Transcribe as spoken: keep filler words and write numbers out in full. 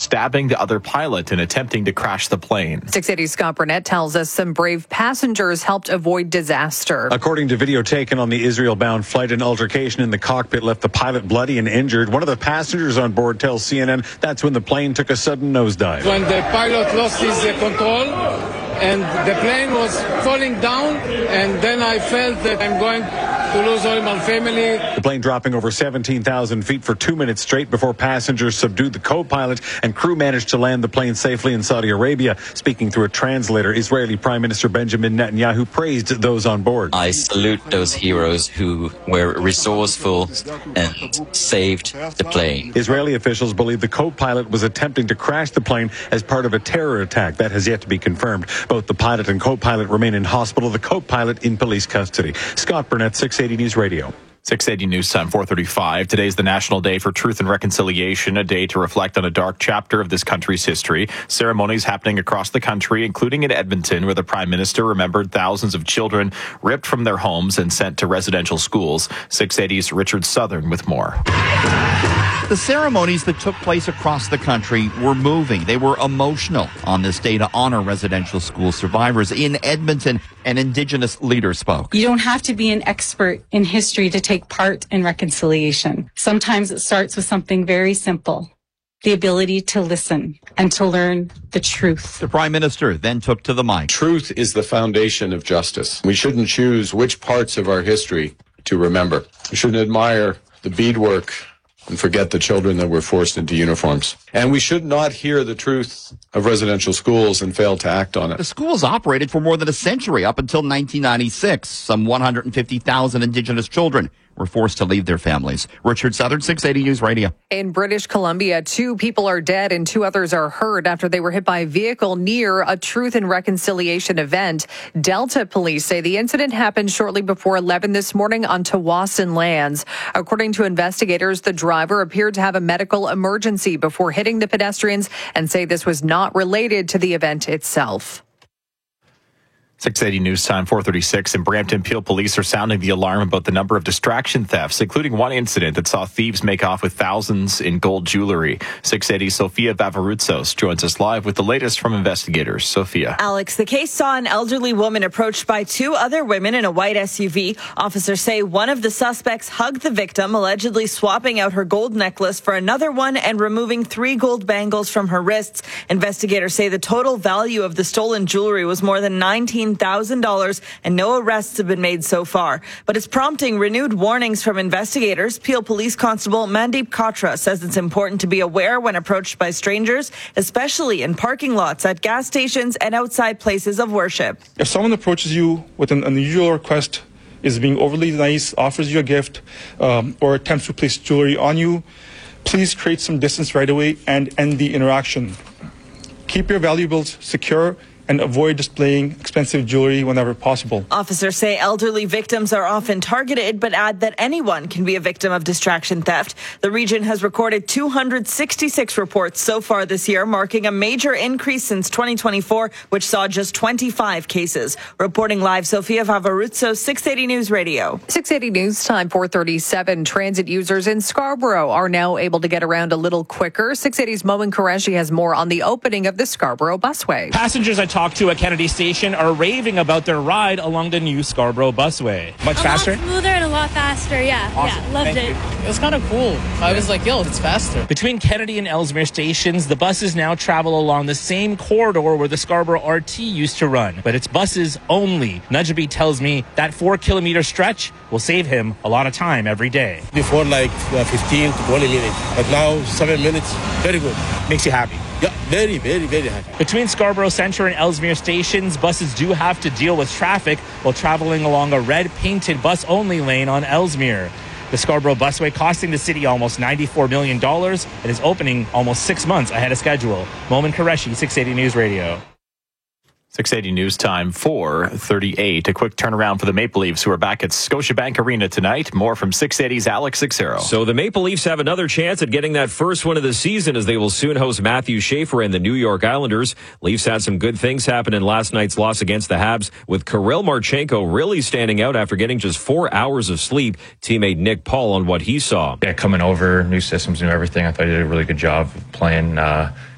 stabbing the other pilot in attempting to crash the plane. six eighty's Scott Burnett tells us some brave passengers helped avoid disaster. According to video taken on the Israel-bound flight, an altercation in the cockpit left the pilot bloody and injured. One of the passengers on board tells C N N that's when the plane took a sudden nosedive. When the pilot lost his uh, control and the plane was falling down, and then I felt that I'm going to lose all my family. The plane dropping over seventeen thousand feet for two minutes straight before passengers subdued the co-pilot and crew managed to land the plane safely in Saudi Arabia. Speaking through a translator, Israeli Prime Minister Benjamin Netanyahu praised those on board. I salute those heroes who were resourceful and saved the plane. Israeli officials believe the co-pilot was attempting to crash the plane as part of a terror attack. That has yet to be confirmed. Both the pilot and co-pilot remain in hospital, the co-pilot in police custody. Scott Burnett, six eighty News Radio. six eighty News Time, four thirty-five. Today's the National Day for Truth and Reconciliation, a day to reflect on a dark chapter of this country's history. Ceremonies happening across the country, including in Edmonton, where the Prime Minister remembered thousands of children ripped from their homes and sent to residential schools. six eighty's Richard Southern with more. The ceremonies that took place across the country were moving. They were emotional on this day to honor residential school survivors. In Edmonton, an Indigenous leader spoke. You don't have to be an expert in history to take part in reconciliation. Sometimes it starts with something very simple. The ability to listen and to learn the truth. The Prime Minister then took to the mic. Truth is the foundation of justice. We shouldn't choose which parts of our history to remember. We shouldn't admire the beadwork and forget the children that were forced into uniforms. And we should not hear the truth of residential schools and fail to act on it. The schools operated for more than a century, up until nineteen ninety-six. Some one hundred fifty thousand Indigenous children were forced to leave their families. Richard Southern, six eighty News Radio. In British Columbia, two people are dead and two others are hurt after they were hit by a vehicle near a Truth and Reconciliation event. Delta police say the incident happened shortly before eleven this morning on Tsawwassen lands. According to investigators, the driver appeared to have a medical emergency before hitting the pedestrians and say this was not related to the event itself. six eighty News Time, four thirty-six. In Brampton, Peel police are sounding the alarm about the number of distraction thefts, including one incident that saw thieves make off with thousands in gold jewelry. six eighty Sophia Vavarutsos joins us live with the latest from investigators. Sophia. Alex, the case saw an elderly woman approached by two other women in a white S U V. Officers say one of the suspects hugged the victim, allegedly swapping out her gold necklace for another one and removing three gold bangles from her wrists. Investigators say the total value of the stolen jewelry was more than nineteen thousand dollars, and no arrests have been made so far. But it's prompting renewed warnings from investigators. Peel Police Constable Mandeep Katra says it's important to be aware when approached by strangers, especially in parking lots, at gas stations, and outside places of worship. If someone approaches you with an unusual request, is being overly nice, offers you a gift, um, or attempts to place jewelry on you, please create some distance right away and end the interaction. Keep your valuables secure and avoid displaying expensive jewelry whenever possible. Officers say elderly victims are often targeted, but add that anyone can be a victim of distraction theft. The region has recorded two hundred sixty-six reports so far this year, marking a major increase since twenty twenty-four, which saw just twenty-five cases. Reporting live, Sophia Vavarutso, six eighty News Radio. six eighty News Time, four thirty-seven. Transit users in Scarborough are now able to get around a little quicker. six eighty's Moen Qureshi has more on the opening of the Scarborough Busway. Passengers I talked to at Kennedy Station are raving about their ride along the new Scarborough Busway. Much a faster? A lot smoother and a lot faster, yeah. Awesome. Yeah, loved Thank it. you. It was kind of cool. I was like, yo, it's faster. Between Kennedy and Ellesmere stations, the buses now travel along the same corridor where the Scarborough R T used to run, but it's buses only. Najabi tells me that four kilometer stretch will save him a lot of time every day. Before like uh, fifteen to twenty minutes, but now seven minutes, very good. Makes you happy? Yeah, very, very, very happy. Between Scarborough Centre and Ellesmere stations, buses do have to deal with traffic while traveling along a red painted bus-only lane on Ellesmere. The Scarborough Busway costing the city almost ninety-four million dollars and is opening almost six months ahead of schedule. Moen Qureshi, six eighty News Radio. six eighty News Time, four thirty-eight. A quick turnaround for the Maple Leafs, who are back at Scotiabank Arena tonight. More from six eighty's Alex Sixero. So the Maple Leafs have another chance at getting that first win of the season as they will soon host Matthew Schaefer and the New York Islanders. Leafs had some good things happen in last night's loss against the Habs, with Kirill Marchenko really standing out after getting just four hours of sleep. Teammate Nick Paul on what he saw. Yeah, coming over, new systems, new everything. I thought he did a really good job playing uh